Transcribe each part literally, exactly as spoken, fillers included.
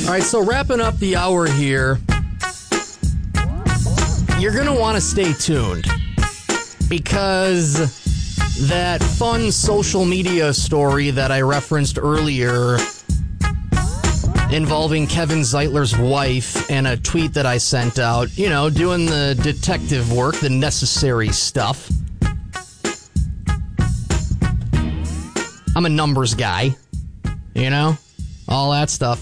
All right, so wrapping up the hour here, you're going to want to stay tuned because that fun social media story that I referenced earlier involving Kevin Zeitler's wife and a tweet that I sent out, you know, doing the detective work, the necessary stuff. I'm a numbers guy, you know, all that stuff.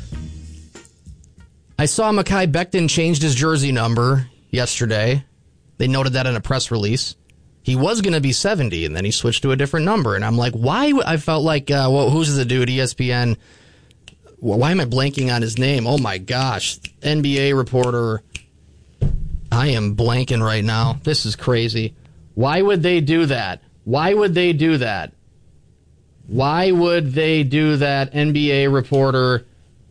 I saw Mekhi Becton changed his jersey number yesterday. They noted that in a press release. He was going to be seventy, and then he switched to a different number. And I'm like, why? I felt like, uh, well, who's the dude, E S P N? Well, why am I blanking on his name? Oh, my gosh. N B A reporter. I am blanking right now. This is crazy. Why would they do that? Why would they do that? Why would they do that, N B A reporter?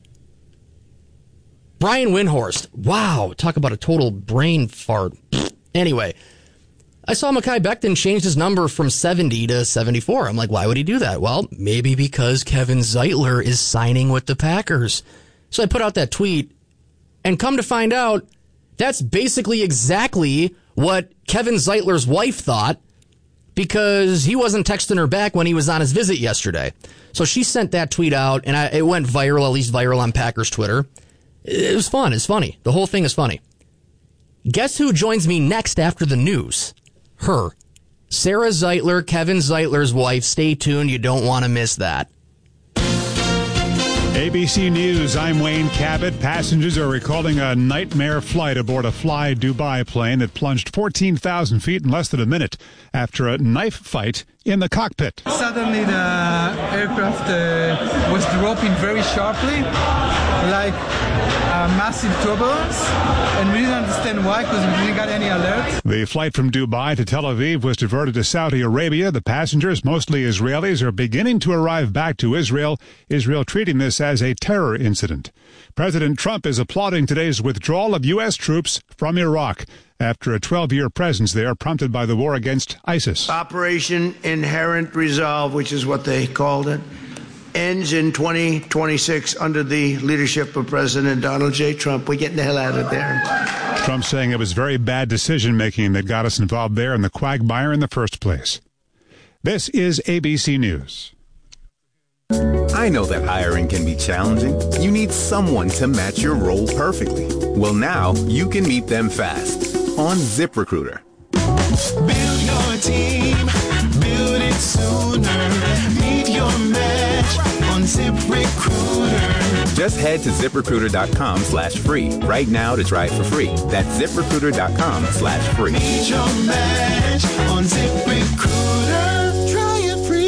Brian Windhorst. Wow, talk about a total brain fart. Anyway, I saw Mekhi Becton change his number from seventy to seventy-four. I'm like, why would he do that? Well, maybe because Kevin Zeitler is signing with the Packers. So I put out that tweet, and come to find out, that's basically exactly what Kevin Zeitler's wife thought, because he wasn't texting her back when he was on his visit yesterday. So she sent that tweet out, and I, it went viral, at least viral on Packers Twitter. It was fun. It's funny. The whole thing is funny. Guess who joins me next after the news? Her. Sarah Zeitler, Kevin Zeitler's wife. Stay tuned. You don't want to miss that. A B C News, I'm Wayne Cabot. Passengers are recalling a nightmare flight aboard a Fly Dubai plane that plunged fourteen thousand feet in less than a minute after a knife fight in the cockpit. Suddenly the aircraft uh, was dropping very sharply, like a massive turbulence, and we didn't understand why because we didn't get any alert. The flight from Dubai to Tel Aviv was diverted to Saudi Arabia. The passengers, mostly Israelis, are beginning to arrive back to Israel. Israel treating this as a terror incident. President Trump is applauding today's withdrawal of U S troops from Iraq after a twelve-year presence there prompted by the war against ISIS. Operation Inherent Resolve, which is what they called it, ends in twenty twenty-six under the leadership of President Donald J. Trump. We're getting the hell out of there. Trump saying it was very bad decision-making that got us involved there in the quagmire in the first place. This is A B C News. I know that hiring can be challenging. You need someone to match your role perfectly. Well, now you can meet them fast on ZipRecruiter. Build your team, build it sooner. Meet your match on ZipRecruiter. Just head to ZipRecruiter.com slash free right now to try it for free. That's ZipRecruiter.com slash free. Meet your match on ZipRecruiter. Try it free.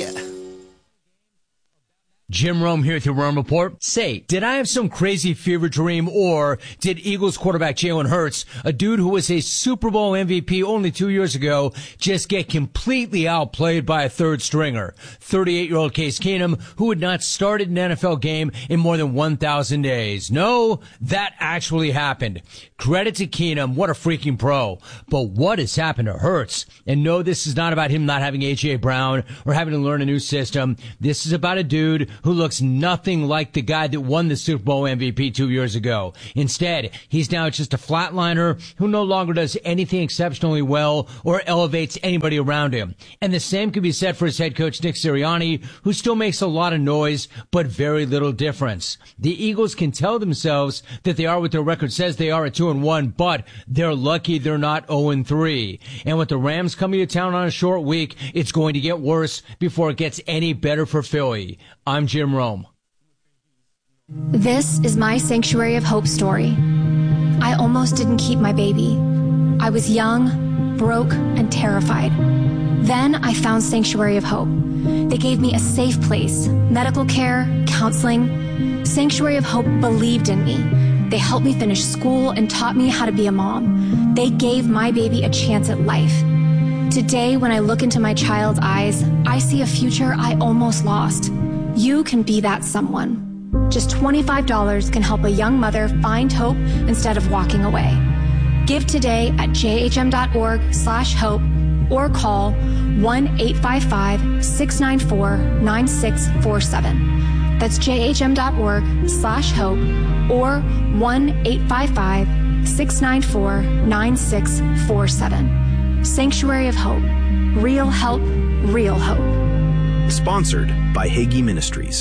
Jim Rome here with your Rome Report. Say, did I have some crazy fever dream, or did Eagles quarterback Jalen Hurts, a dude who was a Super Bowl M V P only two years ago, just get completely outplayed by a third stringer? thirty-eight-year-old Case Keenum, who had not started an N F L game in more than one thousand days. No, that actually happened. Credit to Keenum, what a freaking pro. But what has happened to Hurts? And no, this is not about him not having A J Brown or having to learn a new system. This is about a dude who looks nothing like the guy that won the Super Bowl M V P two years ago. Instead, he's now just a flatliner who no longer does anything exceptionally well or elevates anybody around him. And the same could be said for his head coach, Nick Sirianni, who still makes a lot of noise, but very little difference. The Eagles can tell themselves that they are what their record says they are at two and one, but they're lucky they're not oh and three. And with the Rams coming to town on a short week, it's going to get worse before it gets any better for Philly. I'm Jim Rome. This is my Sanctuary of Hope story. I almost didn't keep my baby. I was young, broke, and terrified. Then I found Sanctuary of Hope. They gave me a safe place, medical care, counseling. Sanctuary of Hope believed in me. They helped me finish school and taught me how to be a mom. They gave my baby a chance at life. Today, when I look into my child's eyes, I see a future I almost lost. You can be that someone. Just twenty-five dollars can help a young mother find hope instead of walking away. Give today at jhm.org slash hope or call one eight five five, six nine four, nine six four seven. That's jhm.org slash hope or one eight five five, six nine four, nine six four seven. Sanctuary of Hope. Real help, real hope. Sponsored by Hagee Ministries.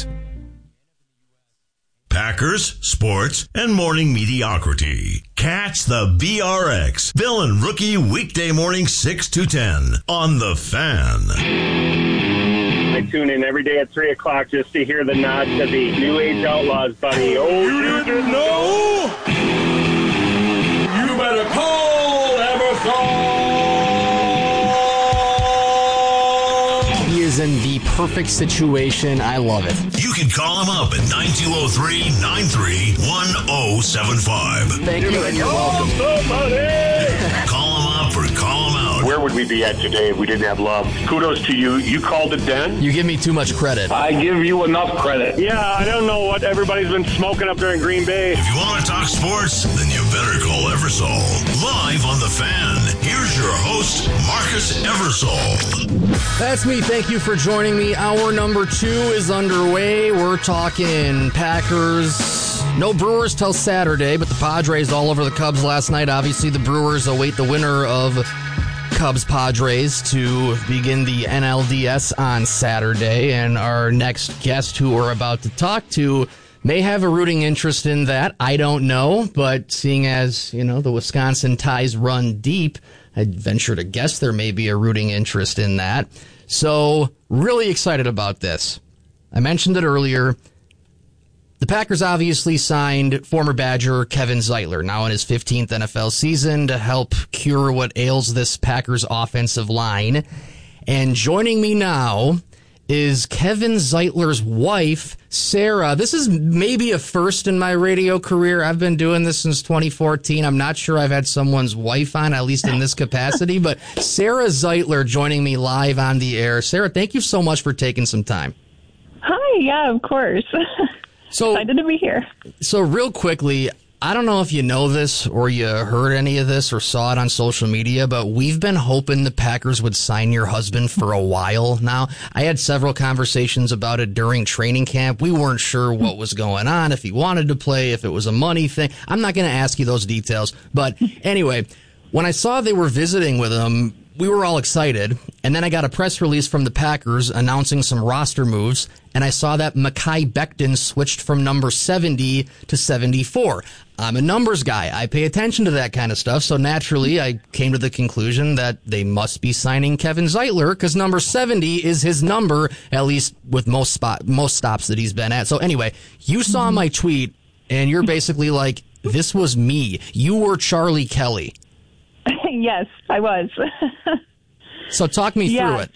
Packers, sports, and morning mediocrity. Catch the B R X, Villain Rookie, weekday morning six to ten on The Fan. I tune in every day at three o'clock just to hear the nod to the New Age Outlaws, buddy. Oh, you didn't know? You better call Emerson! He is in the perfect situation. I love it. You can call him up at nine two zero three, nine three one zero seven five. Thank you, and you're welcome. Call him up or call him out. Where would we be at today if we didn't have love? Kudos to you. You called it then. You give me too much credit. I give you enough credit. Yeah, I don't know what everybody's been smoking up there in Green Bay. If you want to talk sports, then you better call Eversole. Live on The Fan, here's your host, Marcus Eversole. That's me. Thank you for joining me. Hour number two is underway. We're talking Packers. No Brewers till Saturday, but the Padres all over the Cubs last night. Obviously, the Brewers await the winner of Cubs-Padres to begin the N L D S on Saturday, and our next guest who we're about to talk to may have a rooting interest in that. I don't know, but seeing as, you know, the Wisconsin ties run deep, I'd venture to guess there may be a rooting interest in that. So, really excited about this. I mentioned it earlier. The Packers obviously signed former Badger Kevin Zeitler, now in his fifteenth N F L season, to help cure what ails this Packers offensive line. And joining me now is Kevin Zeitler's wife, Sarah. This is maybe a first in my radio career. I've been doing this since twenty fourteen. I'm not sure I've had someone's wife on, at least in this capacity, but Sarah Zeitler joining me live on the air. Sarah, thank you so much for taking some time. Hi, yeah, of course. So, excited to be here. So real quickly, I don't know if you know this or you heard any of this or saw it on social media, but we've been hoping the Packers would sign your husband for a while now. I had several conversations about it during training camp. We weren't sure what was going on, if he wanted to play, if it was a money thing. I'm not going to ask you those details. But anyway, when I saw they were visiting with him, we were all excited, and then I got a press release from the Packers announcing some roster moves, and I saw that Mekhi Becton switched from number seventy to seventy-four. I'm a numbers guy. I pay attention to that kind of stuff, so naturally I came to the conclusion that they must be signing Kevin Zeitler because number seventy is his number, at least with most spot most stops that he's been at. So anyway, you saw my tweet, and you're basically like, this was me. You were Charlie Kelly. Yes, I was. So talk me yes. through it.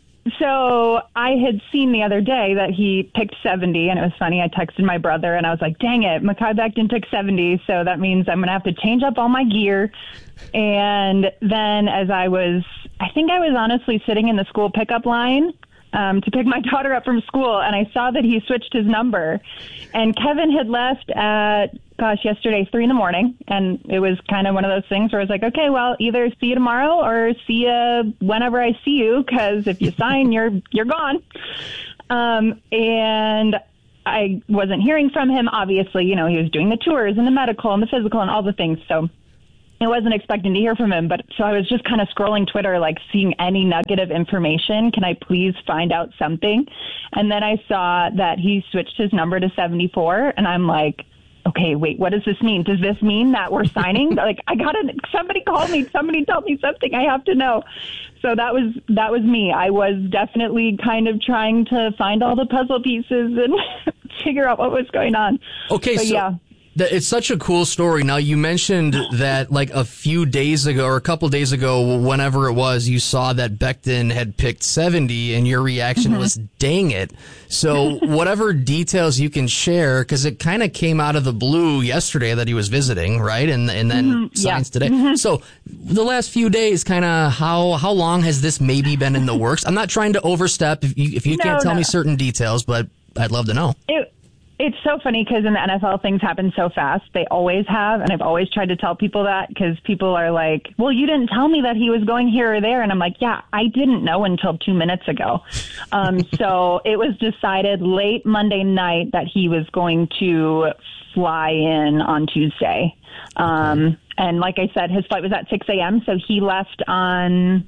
So I had seen the other day that he picked seventy, and it was funny. I texted my brother, and I was like, dang it, Mekhi Becton took seventy, so that means I'm going to have to change up all my gear. And then as I was, I think I was honestly sitting in the school pickup line um, to pick my daughter up from school, and I saw that he switched his number. And Kevin had left at, gosh, yesterday, three in the morning, and it was kind of one of those things where I was like, okay, well, either see you tomorrow or see you whenever I see you, because if you sign, you're you're gone. Um, and I wasn't hearing from him. Obviously, you know, he was doing the tours and the medical and the physical and all the things, so I wasn't expecting to hear from him. But so I was just kind of scrolling Twitter, like seeing any nugget of information. Can I please find out something? And then I saw that he switched his number to seventy-four, and I'm like, okay, wait, what does this mean? Does this mean that we're signing? Like, I gotta, somebody call me, somebody tell me something, I have to know. So that was, that was me. I was definitely kind of trying to find all the puzzle pieces and figure out what was going on. Okay, but, so yeah. It's such a cool story. Now, you mentioned that like a few days ago or a couple days ago, whenever it was, you saw that Becton had picked seventy and your reaction mm-hmm. was, dang it. So whatever details you can share, because it kind of came out of the blue yesterday that he was visiting, right? And and then mm-hmm. signs yeah. today. Mm-hmm. So the last few days, kind of how, how long has this maybe been in the works? I'm not trying to overstep if you, if you no, can't tell no. me certain details, but I'd love to know. It- It's so funny because in the N F L, things happen so fast. They always have. And I've always tried to tell people that because people are like, well, you didn't tell me that he was going here or there. And I'm like, yeah, I didn't know until two minutes ago. Um, so it was decided late Monday night that he was going to fly in on Tuesday. Um, and like I said, his flight was at six a.m. So he left on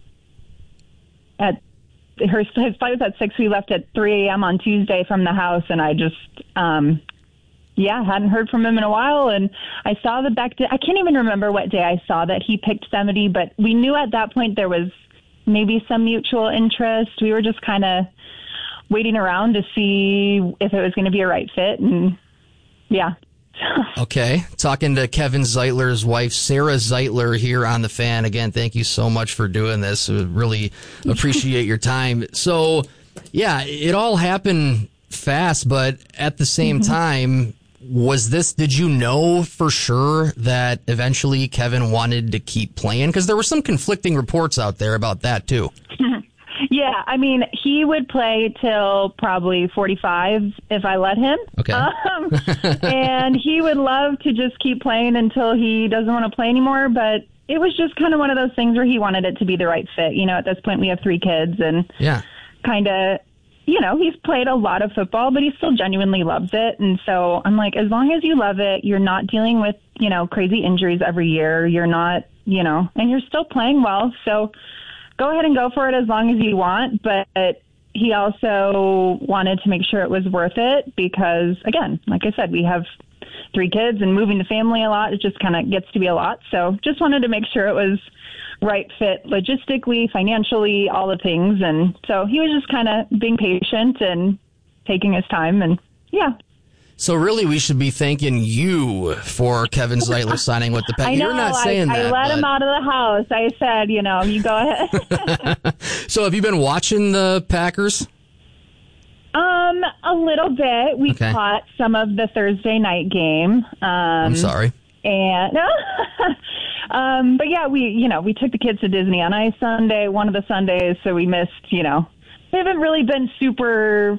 at Her, his flight was at six. We left at three a.m. on Tuesday from the house, and I just, um, yeah, hadn't heard from him in a while. And I saw the back. I can't even remember what day I saw that he picked seventy, but we knew at that point there was maybe some mutual interest. We were just kind of waiting around to see if it was going to be a right fit, and yeah. Okay. Talking to Kevin Zeitler's wife, Sarah Zeitler, here on The Fan. Again, thank you so much for doing this. We really appreciate your time. So, yeah, it all happened fast, but at the same mm-hmm. time, was this, did you know for sure that eventually Kevin wanted to keep playing? Because there were some conflicting reports out there about that, too. Yeah, I mean, he would play till probably forty-five if I let him. Okay. Um, and he would love to just keep playing until he doesn't want to play anymore. But it was just kind of one of those things where he wanted it to be the right fit. You know, at this point we have three kids and yeah, kind of, you know, he's played a lot of football, but he still genuinely loves it. And so I'm like, as long as you love it, you're not dealing with, you know, crazy injuries every year. You're not, you know, and you're still playing well. So go ahead and go for it as long as you want, but he also wanted to make sure it was worth it because, again, like I said, we have three kids and moving the family a lot. It just kind of gets to be a lot. So just wanted to make sure it was right fit logistically, financially, all the things. And so he was just kind of being patient and taking his time. And yeah. So really, we should be thanking you for Kevin Zeitler signing with the Packers. I know, You're not saying I, that. I let but... him out of the house. I said, you know, you go ahead. So have you been watching the Packers? Um, a little bit. We okay. caught some of the Thursday night game. Um, I'm sorry. And um, but yeah, we you know we took the kids to Disney on Ice Sunday, one of the Sundays, so we missed. You know, we haven't really been super.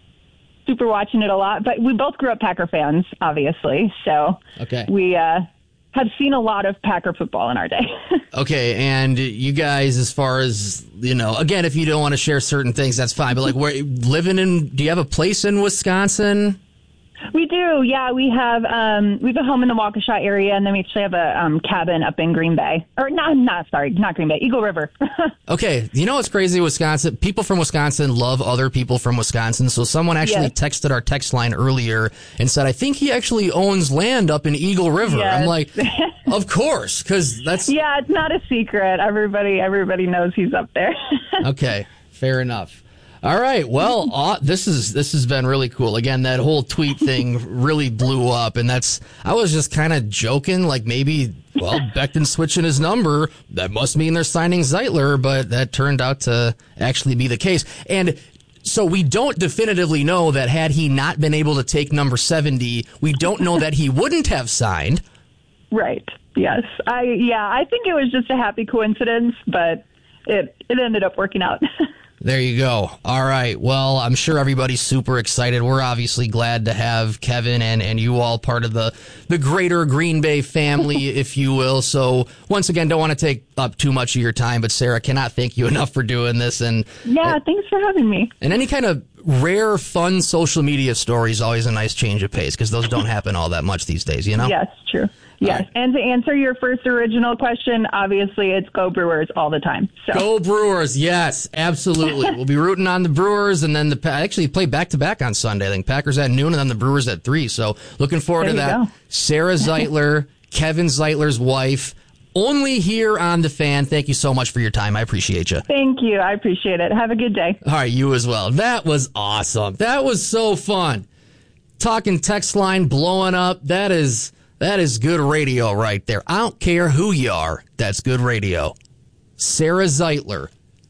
super watching it a lot, but we both grew up Packer fans, obviously. So okay. we uh, have seen a lot of Packer football in our day. Okay, and you guys, as far as, you know, again, if you don't want to share certain things, that's fine. But like, where living in, do you have a place in Wisconsin? We do, yeah. We have um, we have a home in the Waukesha area, and then we actually have a um, cabin up in Green Bay. Or not, not sorry, not Green Bay, Eagle River. Okay, you know what's crazy? Wisconsin people from Wisconsin love other people from Wisconsin. So someone actually yes. texted our text line earlier and said, "I think he actually owns land up in Eagle River." Yes. I'm like, of course, because that's yeah, it's not a secret. Everybody, everybody knows he's up there. Okay, fair enough. All right. Well, uh, this is this has been really cool. Again, that whole tweet thing really blew up, and that's I was just kind of joking, like maybe well, Becton's switching his number. That must mean they're signing Zeitler, but that turned out to actually be the case. And so we don't definitively know that had he not been able to take number seventy, we don't know that he wouldn't have signed. Right. Yes. I yeah. I think it was just a happy coincidence, but it it ended up working out. There you go. All right. Well, I'm sure everybody's super excited. We're obviously glad to have Kevin and, and you all part of the, the greater Green Bay family, if you will. So once again, don't want to take up too much of your time, but Sarah, cannot thank you enough for doing this. And yeah, thanks for having me. And any kind of rare, fun social media story is always a nice change of pace because those don't happen all that much these days, you know? Yes, true. Yes, right. And to answer your first original question, obviously it's Go Brewers all the time. So. Go Brewers, yes, absolutely. We'll be rooting on the Brewers, and then the actually play back-to-back on Sunday. I think Packers at noon and then the Brewers at three. So looking forward there to that. Go. Sarah Zeitler, Kevin Zeitler's wife, only here on The Fan. Thank you so much for your time. I appreciate you. Thank you. I appreciate it. Have a good day. All right, you as well. That was awesome. That was so fun. Talking text line blowing up. That is... That is good radio right there. I don't care who you are. That's good radio. Sarah Zeitler,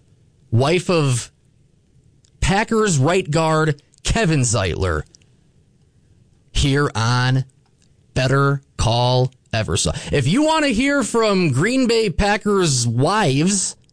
wife of Packers right guard Kevin Zeitler, here on Better Call Eversole. If you want to hear from Green Bay Packers wives